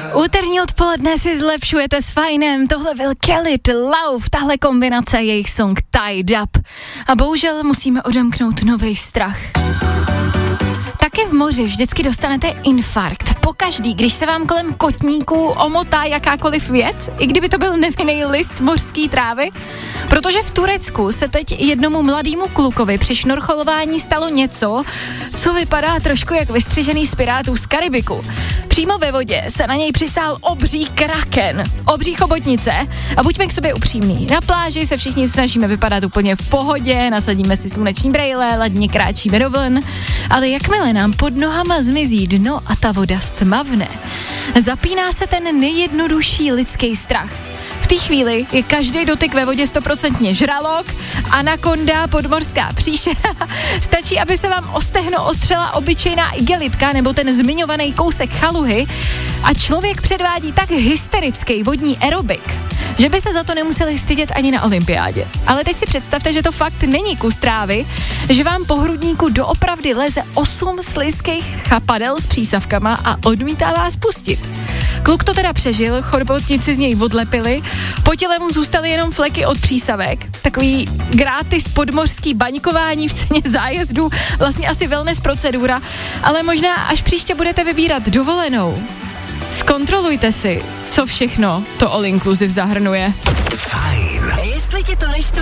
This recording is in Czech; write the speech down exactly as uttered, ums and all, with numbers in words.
Úterní odpoledne si zlepšujete s Fajnem, tohle byl Kelly Love, tahle kombinace, jejich song Tied Up. A bohužel musíme odemknout nový strach. Taky v moři vždycky dostanete infarkt. Pokaždý, když se vám kolem kotníků omotá jakákoliv věc, i kdyby to byl nevinný list mořský trávy. Protože v Turecku se teď jednomu mladému klukovi při šnorcholování stalo něco, co vypadá trošku jak vystřižený z pirátů z Karibiku. Přímo ve vodě se na něj přistál obří kraken, obří chobotnice a buďme k sobě upřímní. Na pláži se všichni snažíme vypadat úplně v pohodě, nasadíme si sluneční brejle, ladně kráčíme do vln, ale jakmile nám pod nohama zmizí dno a ta voda stmavne, zapíná se ten nejjednodušší lidský strach. V té chvíli je každý dotyk ve vodě stoprocentně žralok, anakonda, podmořská příšera. Stačí, aby se vám o stehno otřela obyčejná igelitka nebo ten zmiňovaný kousek chaluhy a člověk předvádí tak hysterický vodní aerobik, že by se za to nemuseli stydět ani na olympiádě. Ale teď si představte, že to fakt není kus trávy, že vám po hrudníku doopravdy leze osm slizkých chapadel s přísavkama a odmítá vás pustit. Kluk to teda přežil, chobotnici z něj odlepili, po těle mu zůstaly jenom fleky od přísavek, takový gratis podmořský baňkování v ceně zájezdu, vlastně asi wellness procedura, ale možná až příště budete vybírat dovolenou, zkontrolujte si, co všechno to all inclusive zahrnuje. Fajn. Jestli ti to neštve,